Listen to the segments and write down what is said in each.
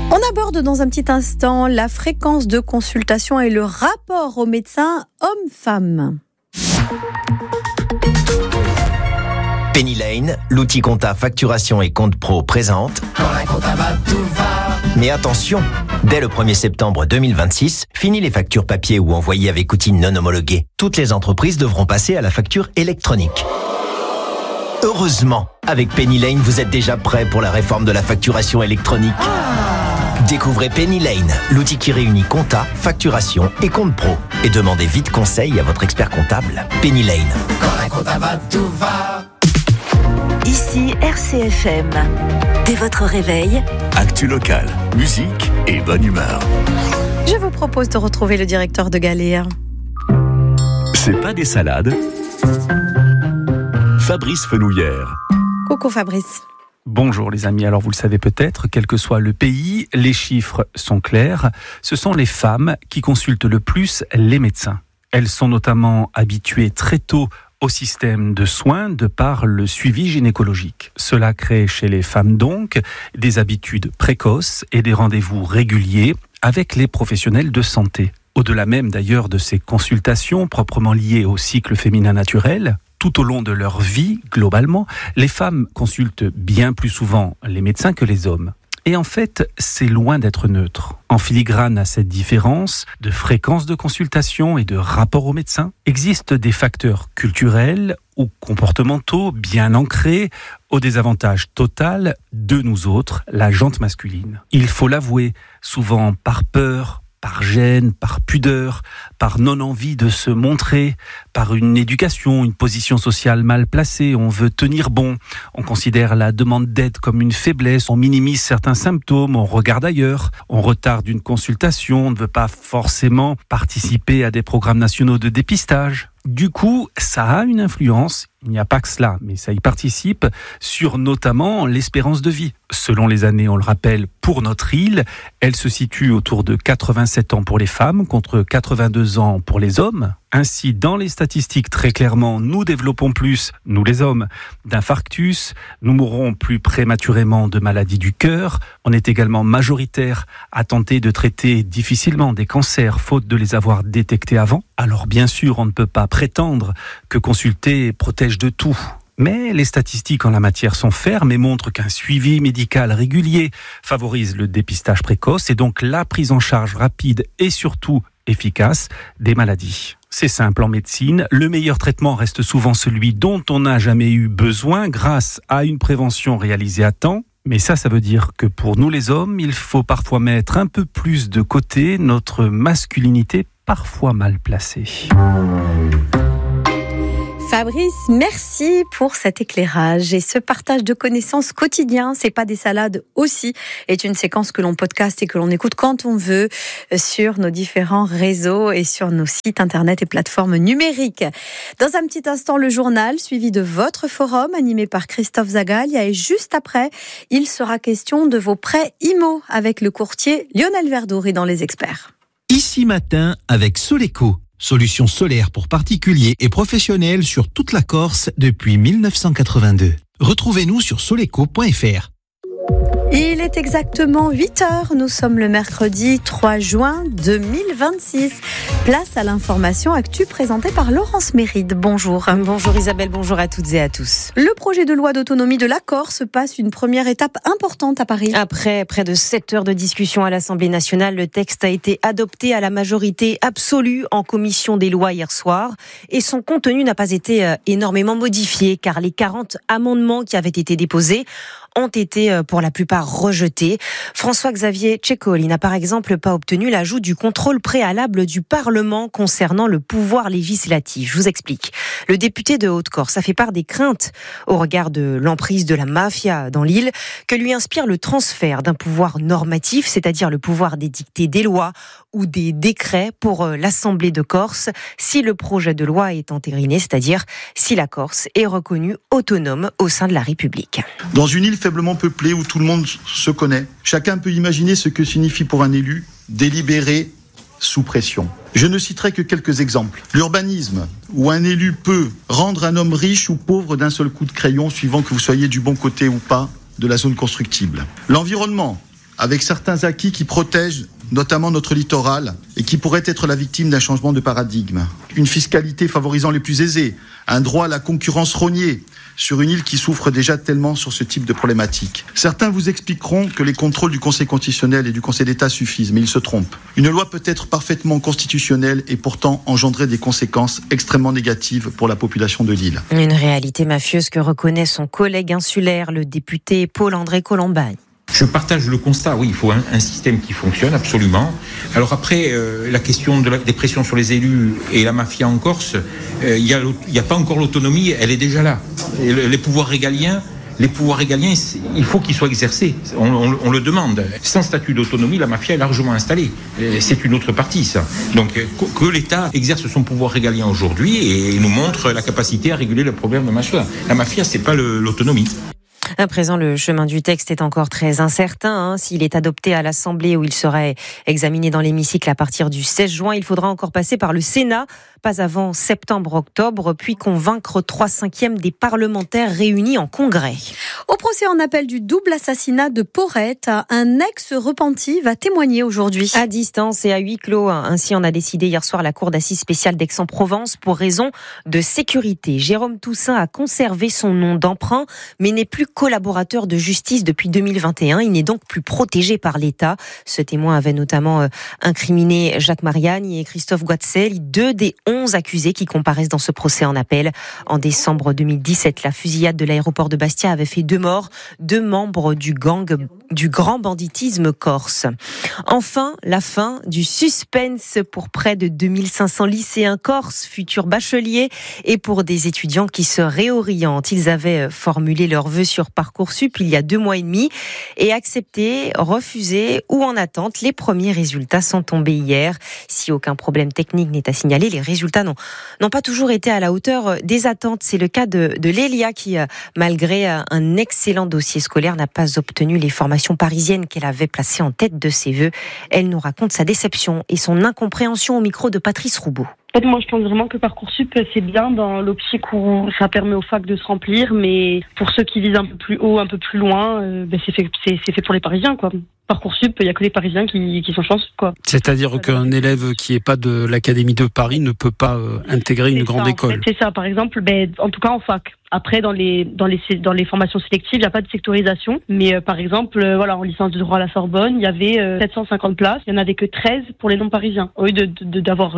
On aborde dans un petit instant la fréquence de consultation et le rapport au médecin homme-femme. Penny Lane, l'outil compta facturation et compte pro présente. Quand la compta va, tout va. Mais attention, dès le 1er septembre 2026, fini les factures papier ou envoyées avec outils non homologués. Toutes les entreprises devront passer à la facture électronique. Heureusement, avec Penny Lane, vous êtes déjà prêt pour la réforme de la facturation électronique. Découvrez Penny Lane, l'outil qui réunit compta, facturation et compte pro. Et demandez vite conseil à votre expert comptable. Penny Lane. Quand la compta va, tout va. Ici RCFM. Dès votre réveil, actu locale, musique et bonne humeur. Je vous propose de retrouver le directeur de Galéa. C'est pas des salades. Fabrice Fenouillère. Coucou Fabrice. Bonjour les amis, alors vous le savez peut-être, quel que soit le pays, les chiffres sont clairs. Ce sont les femmes qui consultent le plus les médecins. Elles sont notamment habituées très tôt au système de soins de par le suivi gynécologique. Cela crée chez les femmes donc des habitudes précoces et des rendez-vous réguliers avec les professionnels de santé. Au-delà même d'ailleurs de ces consultations proprement liées au cycle féminin naturel, tout au long de leur vie, globalement, les femmes consultent bien plus souvent les médecins que les hommes. Et en fait, c'est loin d'être neutre. En filigrane à cette différence de fréquence de consultation et de rapport au médecin, existent des facteurs culturels ou comportementaux bien ancrés au désavantage total de nous autres, la gente masculine. Il faut l'avouer, souvent par peur, par gêne, par pudeur, par non-envie de se montrer, par une éducation, une position sociale mal placée, on veut tenir bon, on considère la demande d'aide comme une faiblesse, on minimise certains symptômes, on regarde ailleurs, on retarde une consultation, on ne veut pas forcément participer à des programmes nationaux de dépistage. Du coup, ça a une influence, il n'y a pas que cela, mais ça y participe, sur notamment l'espérance de vie. Selon les années, on le rappelle, pour notre île, elle se situe autour de 87 ans pour les femmes, contre 82 ans pour les hommes. Ainsi, dans les statistiques, très clairement, nous développons plus, nous les hommes, d'infarctus, nous mourrons plus prématurément de maladies du cœur. On est également majoritaire à tenter de traiter difficilement des cancers, faute de les avoir détectés avant. Alors bien sûr, on ne peut pas prétendre que consulter protège de tout. Mais les statistiques en la matière sont fermes et montrent qu'un suivi médical régulier favorise le dépistage précoce et donc la prise en charge rapide et surtout efficace des maladies. C'est simple en médecine, le meilleur traitement reste souvent celui dont on n'a jamais eu besoin grâce à une prévention réalisée à temps. Mais ça veut dire que pour nous les hommes, il faut parfois mettre un peu plus de côté notre masculinité parfois mal placée. Fabrice, merci pour cet éclairage et ce partage de connaissances quotidien. C'est pas des salades aussi est une séquence que l'on podcast et que l'on écoute quand on veut sur nos différents réseaux et sur nos sites internet et plateformes numériques. Dans un petit instant, le journal suivi de votre forum animé par Christophe Zagalia et juste après, il sera question de vos prêts IMO avec le courtier Lionel Verdouri dans Les Experts. Ici matin avec Soleco. Solution solaire pour particuliers et professionnels sur toute la Corse depuis 1982. Retrouvez-nous sur soleco.fr. Il est exactement 8h, nous sommes le mercredi 3 juin 2026. Place à l'information actu présentée par Laurence Méride. Bonjour. Bonjour Isabelle, bonjour à toutes et à tous. Le projet de loi d'autonomie de la Corse passe une première étape importante à Paris. Après près de 7 heures de discussion à l'Assemblée nationale, le texte a été adopté à la majorité absolue en commission des lois hier soir et son contenu n'a pas été énormément modifié car les 40 amendements qui avaient été déposés ont été pour la plupart rejetés. François-Xavier Ceccoli n'a par exemple pas obtenu l'ajout du contrôle préalable du Parlement concernant le pouvoir législatif. Je vous explique. Le député de Haute-Corse a fait part des craintes au regard de l'emprise de la mafia dans l'île que lui inspire le transfert d'un pouvoir normatif, c'est-à-dire le pouvoir d'édicter des lois ou des décrets pour l'Assemblée de Corse si le projet de loi est entériné, c'est-à-dire si la Corse est reconnue autonome au sein de la République. Dans une île faiblement peuplée où tout le monde se connaît, chacun peut imaginer ce que signifie pour un élu délibérer sous pression. Je ne citerai que quelques exemples. L'urbanisme, où un élu peut rendre un homme riche ou pauvre d'un seul coup de crayon, suivant que vous soyez du bon côté ou pas de la zone constructible. L'environnement, avec certains acquis qui protègent notamment notre littoral et qui pourraient être la victime d'un changement de paradigme. Une fiscalité favorisant les plus aisés, un droit à la concurrence rogné sur une île qui souffre déjà tellement sur ce type de problématique. Certains vous expliqueront que les contrôles du Conseil constitutionnel et du Conseil d'État suffisent, mais ils se trompent. Une loi peut être parfaitement constitutionnelle et pourtant engendrer des conséquences extrêmement négatives pour la population de l'île. Une réalité mafieuse que reconnaît son collègue insulaire, le député Paul-André Colombagne. Je partage le constat, oui, il faut un système qui fonctionne, absolument. Alors après, la question des pressions sur les élus et la mafia en Corse, il n'y a pas encore l'autonomie, elle est déjà là. Et les pouvoirs régaliens, il faut qu'ils soient exercés, on le demande. Sans statut d'autonomie, la mafia est largement installée. C'est une autre partie, ça. Donc que l'État exerce son pouvoir régalien aujourd'hui et nous montre la capacité à réguler le problème de mafia. La mafia, c'est pas l'autonomie. À présent, le chemin du texte est encore très incertain. S'il est adopté à l'Assemblée où il serait examiné dans l'hémicycle à partir du 16 juin, il faudra encore passer par le Sénat, pas avant septembre-octobre, puis convaincre 3/5 des parlementaires réunis en congrès. Au procès en appel du double assassinat de Porrette, un ex-repenti va témoigner aujourd'hui. À distance et à huis clos. Ainsi en a décidé hier soir la Cour d'assises spéciale d'Aix-en-Provence pour raison de sécurité. Jérôme Toussaint a conservé son nom d'emprunt, mais n'est plus collaborateur de justice depuis 2021. Il n'est donc plus protégé par l'État. Ce témoin avait notamment incriminé Jacques Mariani et Christophe Guatzel, 2 des 11 accusés qui comparaissent dans ce procès en appel. En décembre 2017, la fusillade de l'aéroport de Bastia avait fait 2 morts, 2 membres du gang du grand banditisme corse. Enfin, la fin du suspense pour près de 2500 lycéens corses, futurs bacheliers, et pour des étudiants qui se réorientent. Ils avaient formulé leurs vœux sur Parcoursup il y a 2 mois et demi et accepté, refusé ou en attente. Les premiers résultats sont tombés hier. Si aucun problème technique n'est à signaler, les résultats n'ont pas toujours été à la hauteur des attentes. C'est le cas de Lélia qui, malgré un excellent dossier scolaire, n'a pas obtenu les formations parisiennes qu'elle avait placées en tête de ses vœux. Elle nous raconte sa déception et son incompréhension au micro de Patrice Roubaud. En fait, moi, je pense vraiment que Parcoursup, c'est bien dans l'optique où ça permet aux facs de se remplir, mais pour ceux qui visent un peu plus haut, un peu plus loin, c'est fait pour les Parisiens, quoi. Parcoursup, il n'y a que les Parisiens qui sont chanceux, quoi. C'est-à-dire qu'un élève qui n'est pas de l'Académie de Paris ne peut pas intégrer une grande école. En fait, c'est ça, par exemple, en tout cas en fac. Après, dans les formations sélectives, il n'y a pas de sectorisation. Mais par exemple, en licence de droit à la Sorbonne, il y avait 750 places. Il n'y en avait que 13 pour les non-parisiens. Au lieu d'avoir,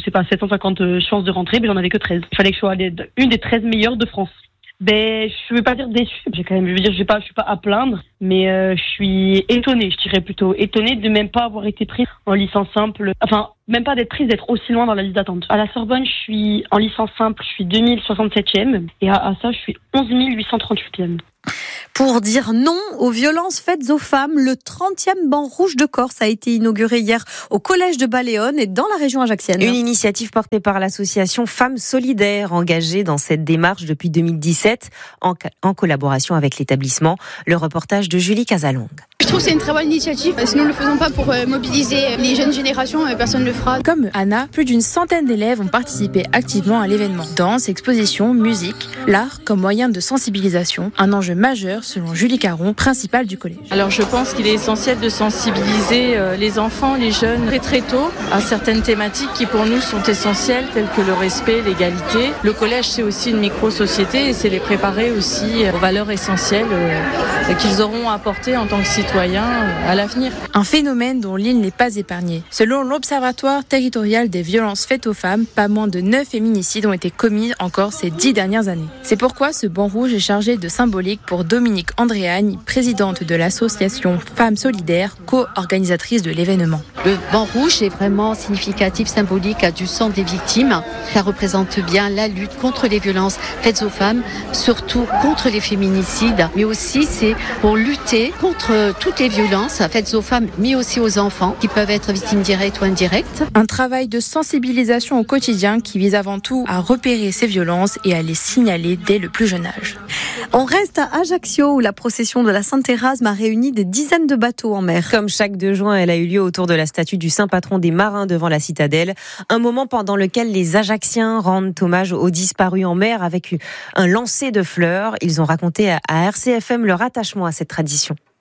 750 chances de rentrer, mais il n'y en avait que 13. Il fallait que je sois une des 13 meilleures de France. Je ne veux pas dire déçue. Je suis pas à plaindre, mais je suis étonnée. Je dirais plutôt étonnée de même pas avoir été prise en licence simple. Enfin, même pas d'être aussi loin dans la liste d'attente. À la Sorbonne, je suis en licence simple, je suis 2067e, et à ça, je suis 11 838e. Pour dire non aux violences faites aux femmes, le 30e banc rouge de Corse a été inauguré hier au collège de Baléone et dans la région ajaxienne. Une initiative portée par l'association Femmes Solidaires, engagée dans cette démarche depuis 2017 en collaboration avec l'établissement. Le reportage de Julie Casalongue. Je trouve que c'est une très bonne initiative. Si nous ne le faisons pas pour mobiliser les jeunes générations, personne ne le fera. Comme Anna, plus d'une centaine d'élèves ont participé activement à l'événement. Danse, exposition, musique, l'art comme moyen de sensibilisation, un enjeu majeur selon Julie Caron, principale du collège. Alors je pense qu'il est essentiel de sensibiliser les enfants, les jeunes très tôt à certaines thématiques qui pour nous sont essentielles, telles que le respect, l'égalité. Le collège c'est aussi une micro-société et c'est les préparer aussi aux valeurs essentielles qu'ils auront à apporter en tant que citoyens à l'avenir. Un phénomène dont l'île n'est pas épargnée. Selon l'Observatoire territorial des violences faites aux femmes, pas moins de 9 féminicides ont été commis encore ces 10 dernières années. C'est pourquoi ce banc rouge est chargé de symbolique pour Dominique Andréagne, présidente de l'association Femmes Solidaires, co-organisatrice de l'événement. Le banc rouge est vraiment significatif, symbolique, a du sang des victimes. Ça représente bien la lutte contre les violences faites aux femmes, surtout contre les féminicides, mais aussi c'est pour lutter contre toutes les violences faites aux femmes, mais aussi aux enfants, qui peuvent être victimes directes ou indirectes. Un travail de sensibilisation au quotidien qui vise avant tout à repérer ces violences et à les signaler dès le plus jeune âge. On reste à Ajaccio où la procession de la Sainte-Érasme a réuni des dizaines de bateaux en mer. Comme chaque 2 juin, elle a eu lieu autour de la statue du saint patron des marins devant la citadelle. Un moment pendant lequel les Ajacciens rendent hommage aux disparus en mer avec un lancer de fleurs. Ils ont raconté à RCFM leur attachement à cette tradition.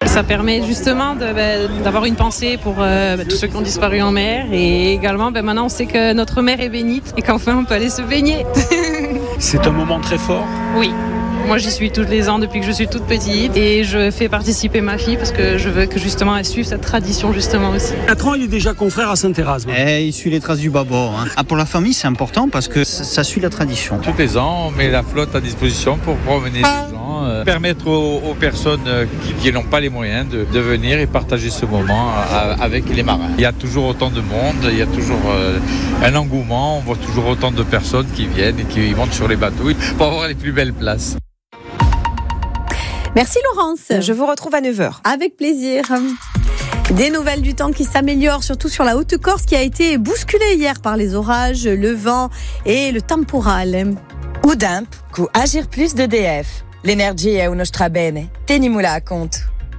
Ça permet justement d'avoir une pensée pour tous ceux qui ont disparu en mer et également maintenant on sait que notre mer est bénite et qu'enfin on peut aller se baigner. C'est un moment très fort. Oui. Moi, j'y suis tous les ans depuis que je suis toute petite et je fais participer ma fille parce que je veux que justement elle suive cette tradition justement aussi. 4 ans, il est déjà confrère à Saint-Erasme. Il suit les traces du bâbord. Pour la famille, c'est important parce que ça suit la tradition. Tous les ans, on met la flotte à disposition pour promener les gens, permettre aux personnes qui n'ont pas les moyens de venir et partager ce moment avec les marins. Il y a toujours autant de monde, il y a toujours un engouement, on voit toujours autant de personnes qui viennent et qui montent sur les bateaux pour avoir les plus belles places. Merci Laurence. Je vous retrouve à 9h. Avec plaisir. Des nouvelles du temps qui s'améliorent, surtout sur la Haute-Corse qui a été bousculée hier par les orages, le vent et le temporal. Udamp, cu Agir Plus d'EDF. L'energia è uno strabene. Tenimula a conto.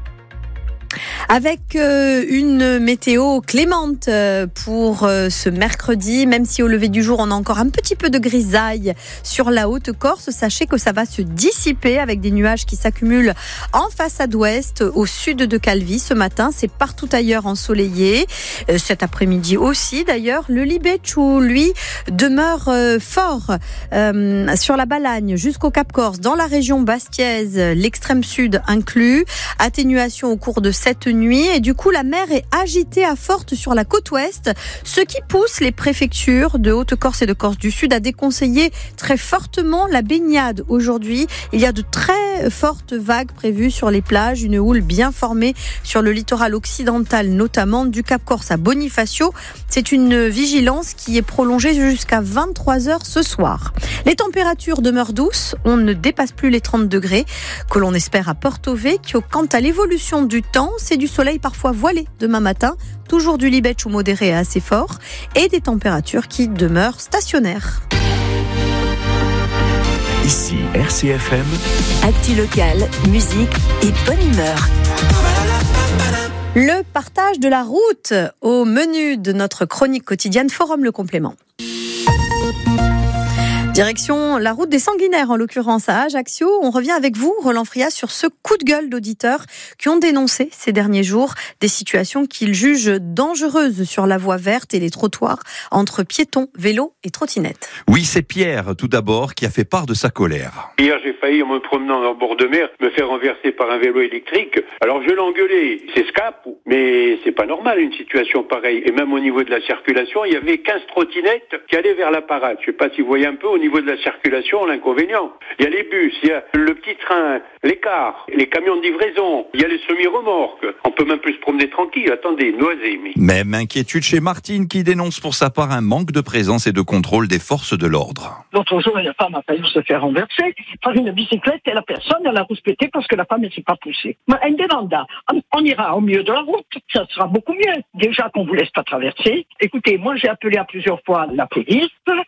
Avec une météo clémente pour ce mercredi, même si au lever du jour on a encore un petit peu de grisaille sur la Haute-Corse, sachez que ça va se dissiper avec des nuages qui s'accumulent en façade ouest, au sud de Calvi. Ce matin, c'est partout ailleurs ensoleillé. Cet après-midi aussi, d'ailleurs, le Libeccio, lui, demeure fort sur la Balagne jusqu'au Cap-Corse, dans la région bastiaise, l'extrême sud inclus. Atténuation au cours de cette nuit et du coup la mer est agitée à forte sur la côte ouest, ce qui pousse les préfectures de Haute-Corse et de Corse du Sud à déconseiller très fortement la baignade aujourd'hui. Il y a de très fortes vagues prévues sur les plages, une houle bien formée sur le littoral occidental, notamment du Cap Corse à Bonifacio. C'est une vigilance qui est prolongée jusqu'à 23h ce soir. Les températures demeurent douces, on ne dépasse plus les 30 degrés que l'on espère à Porto Vecchio. Quant à l'évolution du temps, c'est du soleil parfois voilé demain matin, toujours du Libeccio modéré à assez fort et des températures qui demeurent stationnaires. Ici RCFM. Actu local, musique et bonne humeur. Le partage de la route au menu de notre chronique quotidienne Forum Le Complément. Direction la route des Sanguinaires, en l'occurrence à Ajaccio. On revient avec vous, Roland Frias, sur ce coup de gueule d'auditeurs qui ont dénoncé ces derniers jours des situations qu'ils jugent dangereuses sur la voie verte et les trottoirs entre piétons, vélos et trottinettes. Oui, c'est Pierre, tout d'abord, qui a fait part de sa colère. Hier, j'ai failli, en me promenant en bord de mer, me faire renverser par un vélo électrique. Alors je l'ai engueulé, c'est SCAP, mais c'est pas normal une situation pareille. Et même au niveau de la circulation, il y avait 15 trottinettes qui allaient vers la parade. Je sais pas si vous voyez un peu au niveau de la circulation l'inconvénient. Il y a les bus, il y a le petit train, les cars, les camions de livraison, il y a les semi-remorques. On peut même plus se promener tranquille. Attendez, noisez. Même inquiétude chez Martine qui dénonce pour sa part un manque de présence et de contrôle des forces de l'ordre. L'autre jour, une femme a failli se faire renverser par une bicyclette et la personne, elle a rouspété parce que la femme ne s'est pas poussée. Mais on ira au milieu de la route, ça sera beaucoup mieux. Déjà qu'on vous laisse pas traverser. Écoutez, moi j'ai appelé à plusieurs fois la police,